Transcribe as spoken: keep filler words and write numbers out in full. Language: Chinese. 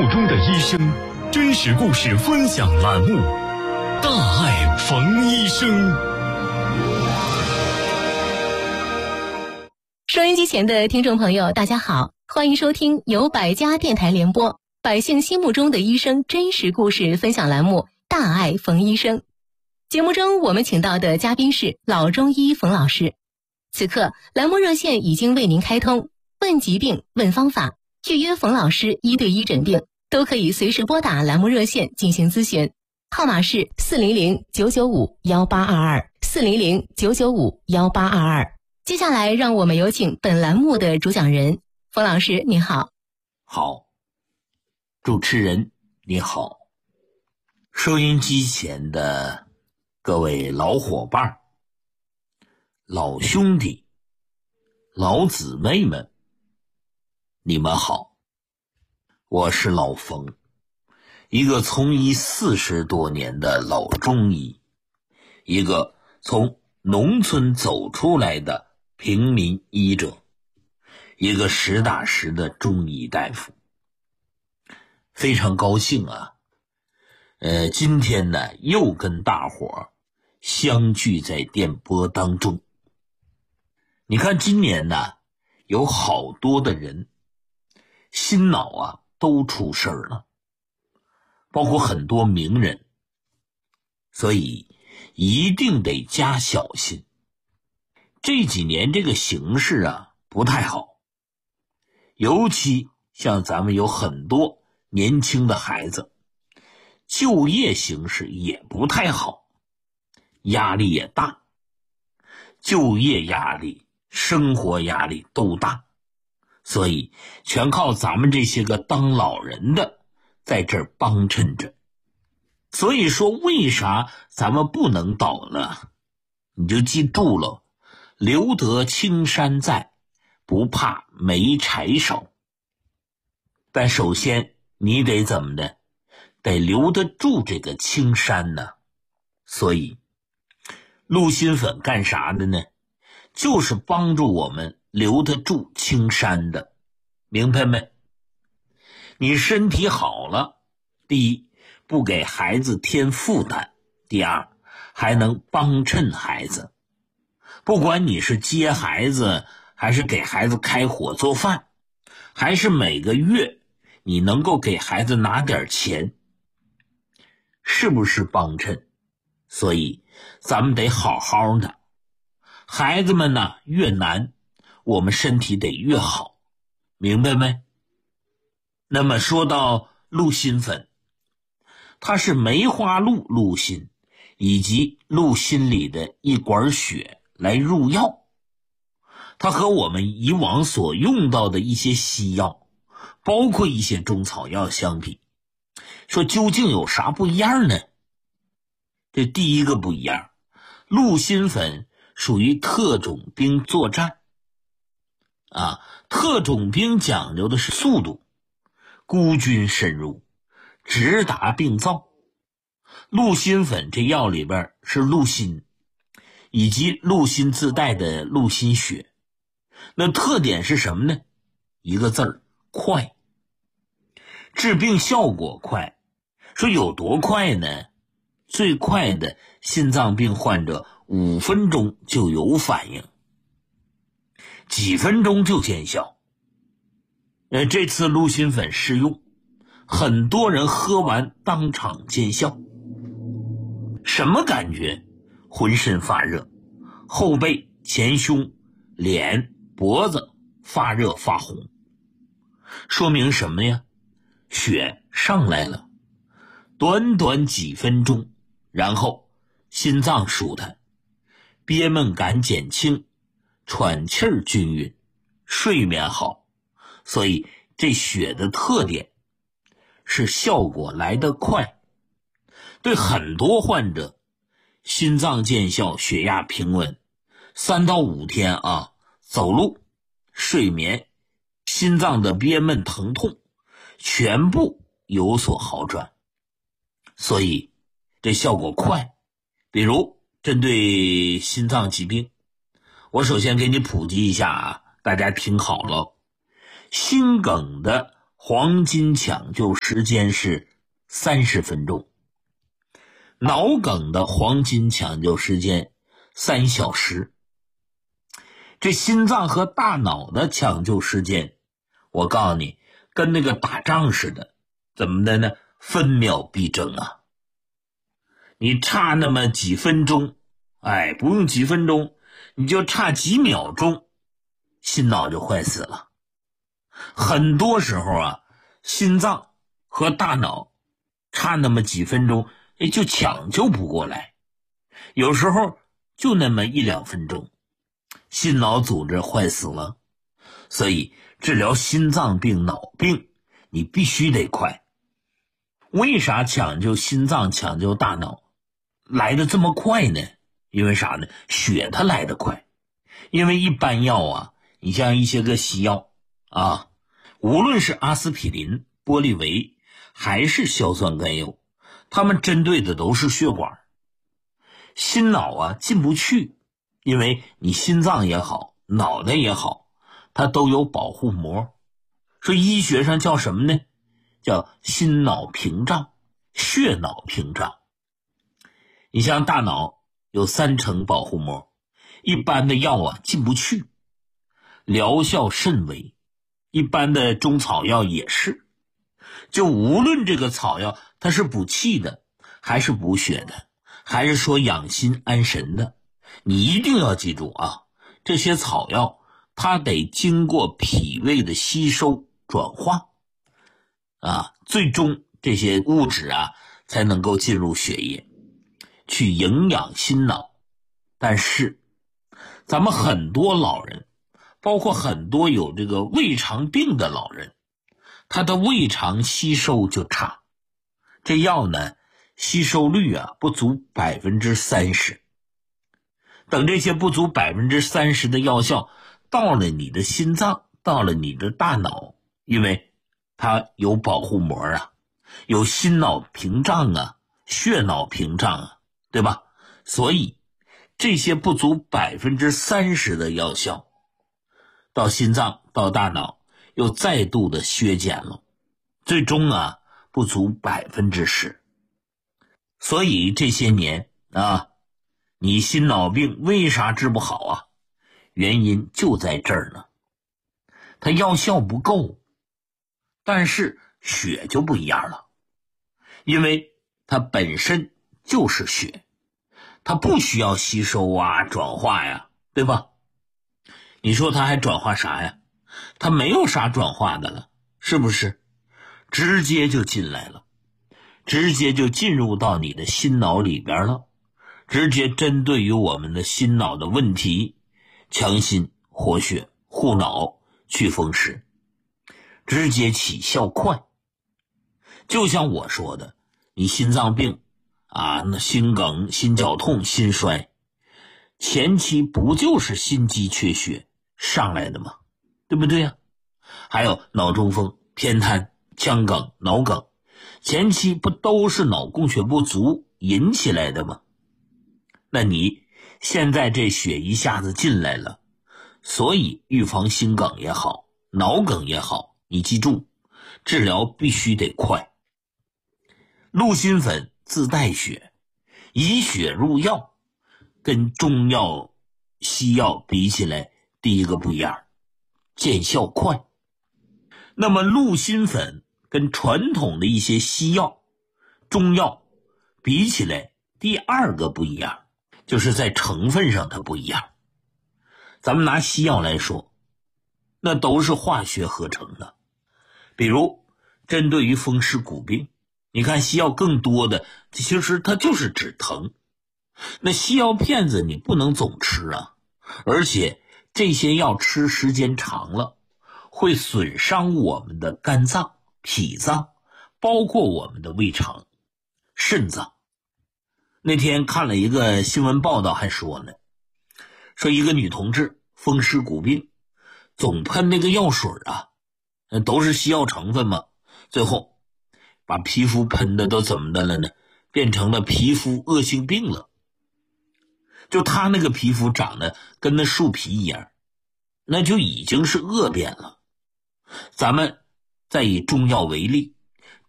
中的医生真实故事分享栏目，大爱冯医生。 收音机前的听众朋友大家好，欢迎收听由百家电台联播百姓心目中的医生真实故事分享栏目，大爱冯医生。节目中我们请到的嘉宾是老中医冯老师。此刻栏目热线已经为您开通，问疾病问方法，预约冯老师一对一诊病，都可以随时拨打栏目热线进行咨询，号码是四零零九九五幺八二二四零零九九五幺八二二。接下来让我们有请本栏目的主讲人冯老师，你好。 好，主持人你好，收音机前的各位老伙伴、老兄弟、老姊妹们，你们好，我是老冯，一个从医四十多年的老中医，一个从农村走出来的平民医者，一个实打实的中医大夫。非常高兴啊，呃，今天呢又跟大伙儿相聚在电波当中。你看今年呢有好多的人心脑啊都出事儿了，包括很多名人，所以一定得加小心。这几年这个形势啊不太好，尤其像咱们有很多年轻的孩子，就业形势也不太好，压力也大，就业压力、生活压力都大，所以全靠咱们这些个当老人的在这儿帮衬着。所以说为啥咱们不能倒呢？你就记住了，留得青山在，不怕没柴烧。但首先你得怎么的？得留得住这个青山呢。所以鹿心粉干啥的呢？就是帮助我们留得住青山的，明白没？你身体好了，第一不给孩子添负担，第二还能帮衬孩子。不管你是接孩子，还是给孩子开火做饭，还是每个月你能够给孩子拿点钱，是不是帮衬？所以咱们得好好的。孩子们呢越难，我们身体得越好，明白没？那么说到鹿心粉，它是梅花鹿鹿心以及鹿心里的一管血来入药。它和我们以往所用到的一些西药，包括一些中草药相比，说究竟有啥不一样呢？这第一个不一样，鹿心粉属于特种兵作战啊，特种兵讲究的是速度，孤军深入，直达病灶。鹿心粉这药里边是鹿心以及鹿心自带的鹿心血，那特点是什么呢？一个字儿，快。治病效果快，说有多快呢？最快的心脏病患者五分钟就有反应，几分钟就见效。呃，这次鹿心粉试用，很多人喝完当场见效。什么感觉？浑身发热，后背、前胸、脸、脖子发热发红。说明什么呀？血上来了，短短几分钟，然后心脏舒坦，憋闷感减轻，喘气儿均匀，睡眠好。所以这血的特点是效果来得快。对很多患者，心脏见效，血压平稳，三到五天啊，走路、睡眠、心脏的憋闷疼痛全部有所好转。所以这效果快。比如针对心脏疾病，我首先给你普及一下啊，大家听好了。心梗的黄金抢救时间是三十分钟，脑梗的黄金抢救时间三小时。这心脏和大脑的抢救时间，我告诉你，跟那个打仗似的，怎么的呢？分秒必争啊！你差那么几分钟，哎，不用几分钟，你就差几秒钟，心脑就坏死了。很多时候啊，心脏和大脑差那么几分钟，哎，就抢救不过来。有时候就那么一两分钟，心脑组织坏死了。所以治疗心脏病、脑病，你必须得快。为啥抢救心脏、抢救大脑来得这么快呢？因为啥呢？血它来得快。因为一般药啊，你像一些个西药啊，无论是阿司匹林、玻利维还是硝酸甘油，它们针对的都是血管。心脑啊进不去，因为你心脏也好，脑袋也好，它都有保护膜。说医学上叫什么呢？叫心脑屏障、血脑屏障。你像大脑有三层保护膜，一般的药啊进不去，疗效甚微。一般的中草药也是，就无论这个草药它是补气的，还是补血的，还是说养心安神的，你一定要记住啊，这些草药它得经过脾胃的吸收转化啊，最终这些物质啊才能够进入血液去营养心脑。但是咱们很多老人，包括很多有这个胃肠病的老人，他的胃肠吸收就差，这药呢吸收率啊不足百分之三十。等这些不足百分之三十的药效到了你的心脏，到了你的大脑，因为它有保护膜啊，有心脑屏障啊，血脑屏障啊，对吧？所以这些不足百分之三十的药效到心脏到大脑又再度的削减了，最终啊不足百分之十。所以这些年啊，你心脑病为啥治不好啊？原因就在这儿呢。它药效不够，但是血就不一样了，因为它本身就是血，它不需要吸收啊转化呀，对吧？你说它还转化啥呀？它没有啥转化的了，是不是？直接就进来了，直接就进入到你的心脑里边了，直接针对于我们的心脑的问题，强心活血护脑祛风湿，直接起效快。就像我说的，你心脏病啊，那心梗、心绞痛、心衰，前期不就是心肌缺血上来的吗？对不对呀？还有脑中风、偏瘫、腔梗、脑梗，前期不都是脑供血不足引起来的吗？那你现在这血一下子进来了，所以预防心梗也好，脑梗也好，你记住，治疗必须得快。鹿心粉自带血，以血入药，跟中药西药比起来，第一个不一样，见效快。那么鹿心粉跟传统的一些西药中药比起来，第二个不一样，就是在成分上它不一样。咱们拿西药来说，那都是化学合成的，比如针对于风湿骨病，你看西药更多的其实它就是止疼，那西药片子你不能总吃啊，而且这些药吃时间长了会损伤我们的肝脏、脾脏，包括我们的胃肠、肾脏。那天看了一个新闻报道还说呢，说一个女同志风湿骨病，总喷那个药水啊，都是西药成分嘛，最后把皮肤喷的都怎么的了呢？变成了皮肤恶性病了。就她那个皮肤长得跟那树皮一样，那就已经是恶变了。咱们再以中药为例，